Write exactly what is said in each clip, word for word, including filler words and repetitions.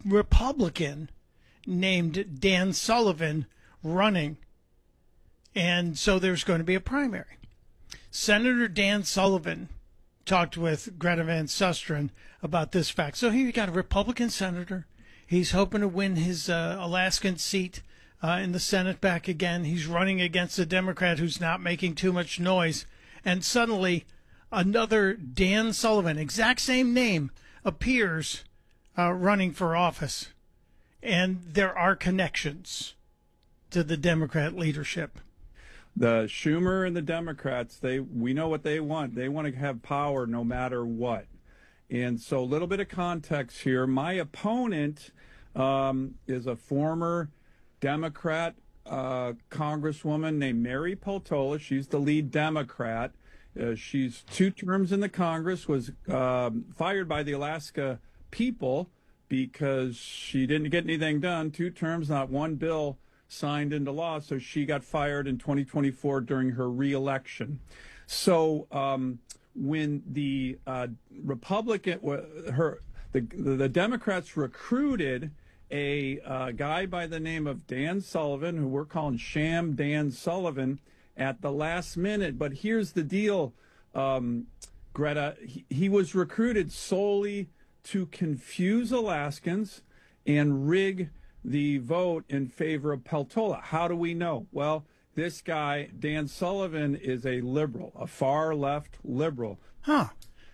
Republican named Dan Sullivan running. And so there's going to be a primary. Senator Dan Sullivan talked with Greta Van Susteren about this fact. So here you got a Republican senator. He's hoping to win his uh, Alaskan seat uh, in the Senate back again. He's running against a Democrat who's not making too much noise. And suddenly another Dan Sullivan, exact same name, appears uh, running for office. And there are connections to the Democrat leadership. The Schumer and the Democrats, they we know what they want. They want to have power no matter what. And so a little bit of context here. My opponent um, is a former Democrat uh, congresswoman named Mary Peltola. She's the lead Democrat. Uh, she's two terms in the Congress, was um, fired by the Alaska people because she didn't get anything done. Two terms, not one bill signed into law, so she got fired in twenty twenty-four during her reelection. So um, when the uh, Republican, her, the the Democrats recruited a uh, guy by the name of Dan Sullivan, who we're calling Sham Dan Sullivan, at the last minute. But here's the deal, um, Greta. He, he was recruited solely to confuse Alaskans and rig the vote in favor of Peltola. How do we know? Well, this guy, Dan Sullivan, is a liberal, a far-left liberal. Huh.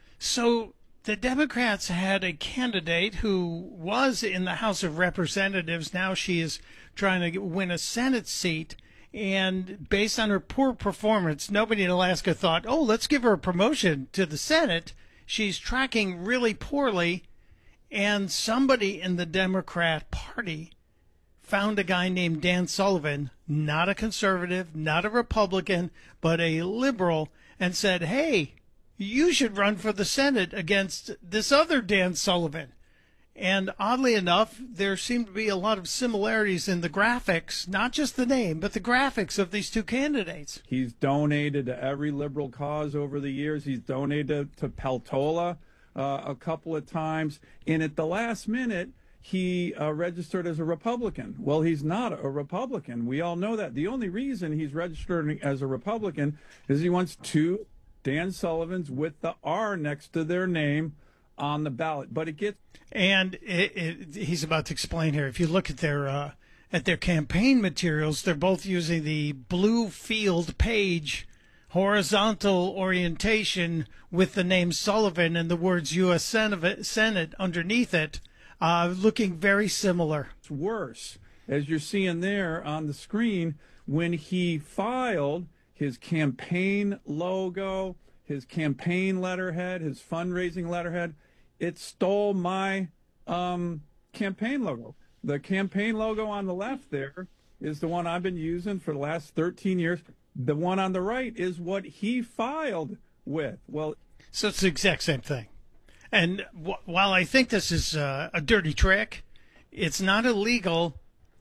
So the Democrats had a candidate who was in the House of Representatives. Now she is trying to win a Senate seat. And based on her poor performance, nobody in Alaska thought, oh, let's give her a promotion to the Senate. She's tracking really poorly. And somebody in the Democrat Party found a guy named Dan Sullivan, not a conservative, not a Republican, but a liberal, and said, hey, you should run for the Senate against this other Dan Sullivan. And oddly enough, there seem to be a lot of similarities in the graphics, not just the name, but the graphics of these two candidates. He's donated to every liberal cause over the years. He's donated to Peltola uh, a couple of times. And at the last minute, he uh, registered as a Republican. Well, he's not a Republican. We all know that. The only reason he's registered as a Republican is he wants two Dan Sullivans with the R next to their name on the ballot. But it gets... And it, it, he's about to explain here. If you look at their uh, at their campaign materials, they're both using the blue field page horizontal orientation with the name Sullivan and the words U S Senate, Senate underneath it, uh, looking very similar. It's worse, as you're seeing there on the screen, when he filed his campaign logo, his campaign letterhead, his fundraising letterhead, it stole my um, campaign logo. The campaign logo on the left there is the one I've been using for the last thirteen years. The one on the right is what he filed with. Well, so it's the exact same thing. And w- while I think this is uh, a dirty trick, it's not illegal.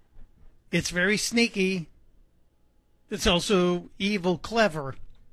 It's very sneaky. It's also evil, clever.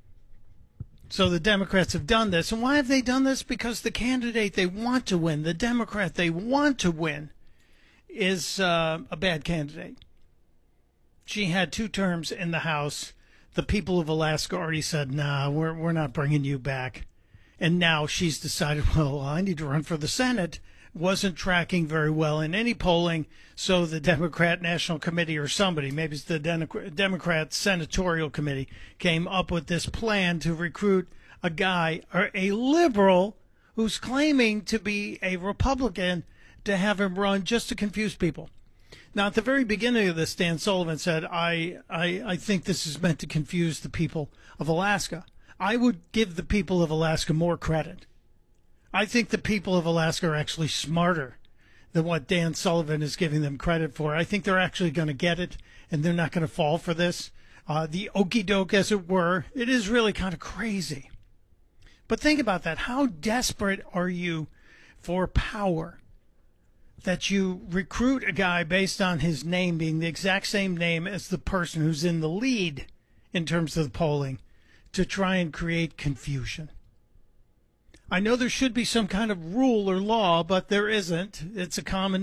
So the Democrats have done this. And why have they done this? Because the candidate they want to win, the Democrat they want to win, is uh, a bad candidate. She had two terms in the House. The people of Alaska already said, nah, we're, we're not bringing you back. And now she's decided, well, I need to run for the Senate. Wasn't tracking very well in any polling. So the Democrat National Committee or somebody, maybe it's the Democrat Senatorial Committee, came up with this plan to recruit a guy, or a liberal, who's claiming to be a Republican, to have him run just to confuse people. Now, at the very beginning of this, Dan Sullivan said, I, I, I think this is meant to confuse the people of Alaska. I would give the people of Alaska more credit. I think the people of Alaska are actually smarter than what Dan Sullivan is giving them credit for. I think they're actually going to get it, and they're not going to fall for this. Uh, the okie doke, as it were, it is really kind of crazy. But think about that. How desperate are you for power that you recruit a guy based on his name being the exact same name as the person who's in the lead in terms of the polling to try and create confusion? I know there should be some kind of rule or law, but there isn't. It's a common